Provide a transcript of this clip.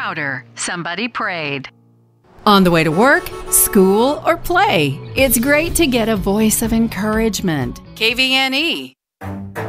louder. Somebody prayed. On the way to work, school, or play, it's great to get a voice of encouragement. KVNE.